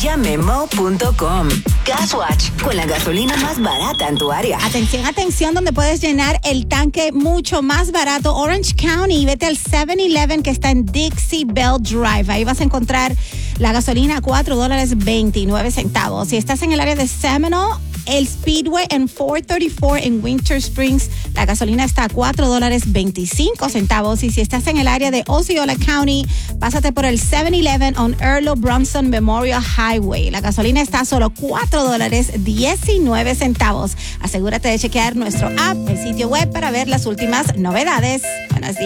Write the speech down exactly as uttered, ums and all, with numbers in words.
Memo punto com. Gaswatch, con la gasolina más barata en tu área. Atención, atención, donde puedes llenar el tanque mucho más barato. Orange County, vete al seven eleven que está en Dixie Bell Drive. Ahí vas a encontrar la gasolina a cuatro dólares veintinueve centavos. Si estás en el área de Seminole, el Speedway en cuatrocientos treinta y cuatro en Winter Springs, la gasolina está a cuatro dólares veinticinco centavos. Y si estás en el área de Osceola County, pásate por el seven eleven on Earl Bronson Memorial Highway. La gasolina está a solo cuatro dólares diecinueve centavos. Asegúrate de chequear nuestro app, el sitio web, para ver las últimas novedades. Buenos días.